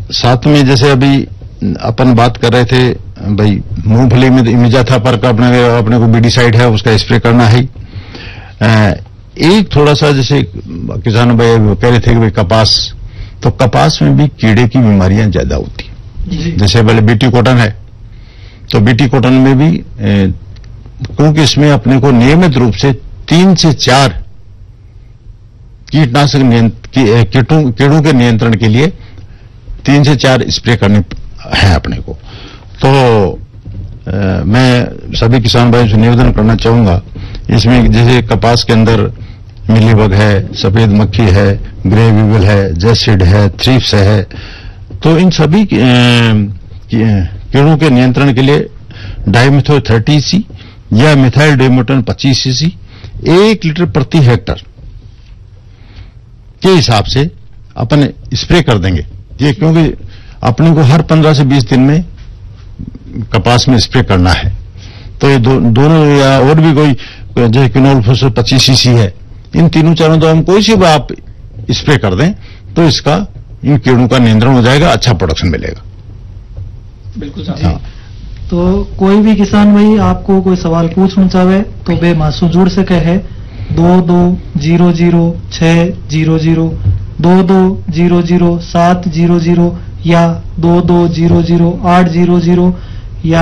साथ में जैसे अभी अपन बात कर रहे थे भाई, मूंगफली में इमिजा था पर अपने को बीडीसाइड है, उसका स्प्रे करना है। एक थोड़ा सा जैसे किसान भाई कह रहे थे कि भाई कपास, तो कपास में भी कीड़े की बीमारियां ज्यादा होती है। जैसे पहले बीटी कॉटन है, तो बीटी कॉटन में भी क्योंकि इसमें अपने को नियमित रूप से 3 से 4 कीटनाशक कीड़ों के नियंत्रण के लिए 3 से 4 स्प्रे करने हैं अपने को। तो मैं सभी किसान भाइयों से निवेदन करना चाहूंगा, इसमें जैसे कपास के अंदर मिलीबग है, सफेद मक्खी है, ग्रे वीवल है, जेसिड है, थ्रिप्स है, तो इन सभी कीड़ों के नियंत्रण के लिए डाइमिथो 30 या मिथाइल डाइमेथोन 25 cc 1 लीटर प्रति हेक्टर के हिसाब से अपन स्प्रे कर देंगे। ये क्योंकि अपने को हर 15 से 20 दिन में कपास में स्प्रे करना है। तो ये दोनों या और भी कोई जैसे क्विनोल 25 cc है, इन तीनों चारों तो हम कोई सी भी आप स्प्रे कर दें तो इसका इन कीड़ों का नियंत्रण हो जाएगा, अच्छा प्रोडक्शन मिलेगा। बिल्कुल साहब। हाँ। तो कोई भी किसान भाई आपको कोई सवाल पूछना चाहे तो वे मासू जुड़ सके है 22006000 22000700 या 2200800800 या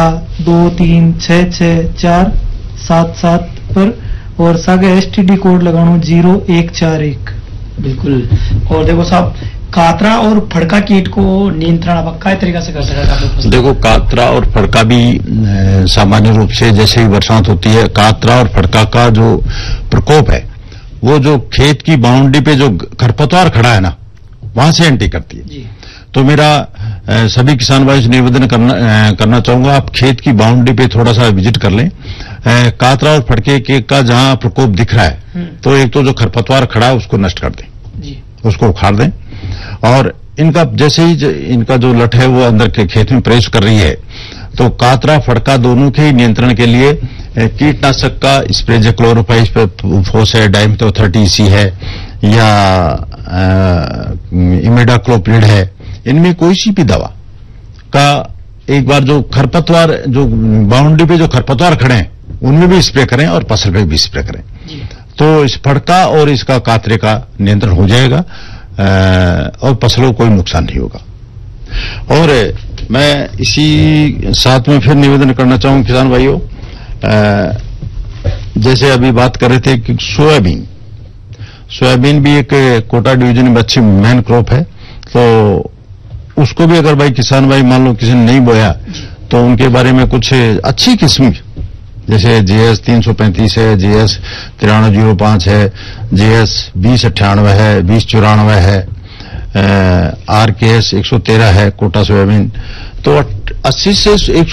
236647 पर, और सागे एसटीडी कोड लगानो 0141। बिल्कुल। और देखो साहब, कातरा और फड़का कीट को नियंत्रण आप क्या तरीका से कर सकते? देखो, कातरा और फड़का भी सामान्य रूप से जैसे ही बरसात होती है, कातरा और फड़का का जो प्रकोप है वो जो खेत की बाउंड्री पे जो खरपतवार खड़ा है ना, वहां से एंट्री करती है जी। तो मेरा सभी किसान भाई से निवेदन करना चाहूंगा, आप खेत की बाउंड्री पे थोड़ा सा विजिट कर लें। कातरा और फड़के का जहां प्रकोप दिख रहा है, तो एक तो जो खरपतवार खड़ा है उसको नष्ट कर दें जी, उसको उखाड़ दें। और इनका जैसे ही इनका जो लठ है वो अंदर के खेत में प्रवेश कर रही है, तो कातरा फड़का दोनों के नियंत्रण के लिए कीटनाशक का स्प्रे, जो क्लोरोपाइरिफॉस है, डाइमिथो 30 है या इमिडाक्लोप्रिड है, इनमें कोई सी भी दवा का एक बार जो खरपतवार, जो बाउंड्री पे जो खरपतवार खड़े हैं उनमें भी स्प्रे करें और फसल पे भी स्प्रे करें, तो इस फड़का और इसका कातरे का नियंत्रण हो जाएगा और फसलों को कोई नुकसान नहीं होगा। और मैं इसी साथ में फिर निवेदन करना चाहूंगा किसान भाइयों, जैसे अभी बात कर रहे थे कि सोयाबीन भी एक कोटा डिवीजन में अच्छी मेन क्रॉप है, तो उसको भी अगर भाई किसान भाई मान लो किसी ने नहीं बोया तो उनके बारे में कुछ अच्छी किस्म जैसे GS 335 है, GS 9305 है, GS 2098 है, 2094 है, RKS 113 है कोटा सोयाबीन। तो 80 से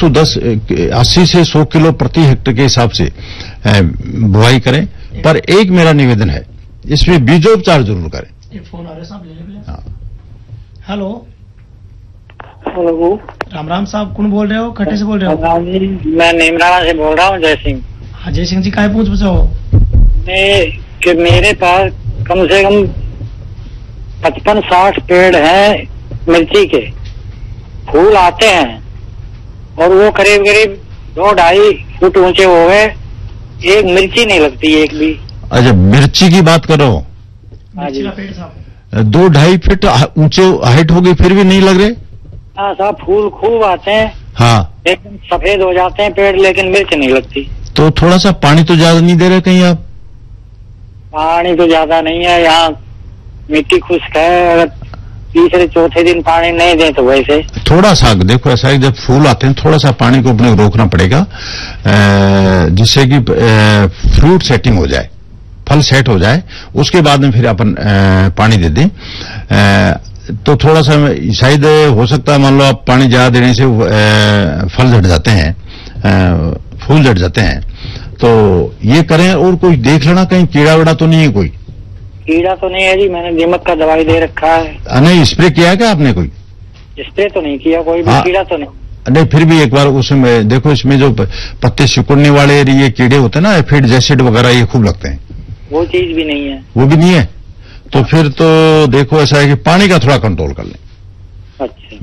100 किलो प्रति हेक्टर के हिसाब से बुआई करें। पर एक मेरा निवेदन है, इसमें बीजोपचार जरूर करें। एक फोन आ रहा है साहब, ले ले। हाँ। हेलो हेलो, राम राम साहब, कौन बोल रहे हो? खट्टे से बोल रहे हो? मैं नीमराना से बोल रहा हूँ, जय सिंह। हाँ जय सिंह जी, क्या पूछ पूछो? कि मेरे पास कम से कम 55-60 पेड़ हैं मिर्ची के, फूल आते हैं और वो करीब करीब 2-2.5 फुट ऊंचे हो गए, एक मिर्ची नहीं लगती एक भी। अच्छा, मिर्ची की बात करो? हाँ जी। 2-2.5 फीट ऊंचे हाइट हो गई फिर भी नहीं लग रहे? हाँ साहब, फूल खूब आते हैं, हाँ, एकदम सफेद हो जाते हैं पेड़, लेकिन मिर्च नहीं लगती। तो थोड़ा सा पानी तो ज्यादा नहीं दे रहे कहीं आप? पानी तो ज्यादा नहीं है, यहाँ मिट्टी खुश्क है, अगर तीसरे चौथे दिन पानी नहीं दे तो वैसे थोड़ा सा देखो, ऐसा है जब फूल आते हैं थोड़ा सा पानी को अपने रोकना पड़ेगा, जिससे कि फ्रूट सेटिंग हो जाए, फल सेट हो जाए, उसके बाद में फिर अपन पानी दे दें। तो थोड़ा सा शायद हो सकता है, मान लो आप पानी ज्यादा देने से फल झड़ जाते हैं, फूल झड़ जाते हैं, तो ये करें। और कोई देख लेना कहीं कीड़ा वेड़ा तो नहीं है? कोई कीड़ा तो नहीं है जी, मैंने दीमक का दवाई दे रखा है। नहीं, स्प्रे किया है क्या आपने? कोई स्प्रे तो नहीं किया, कोई भी कीड़ा तो नहीं। नहीं, फिर भी एक बार उसमें देखो, इसमें जो पत्ते सिकुड़ने वाले ये कीड़े होते हैं ना, एफिड जेसिड वगैरह, ये खूब लगते हैं। वो चीज भी नहीं है? वो भी नहीं है? तो फिर तो देखो ऐसा है कि पानी का थोड़ा कंट्रोल कर लें।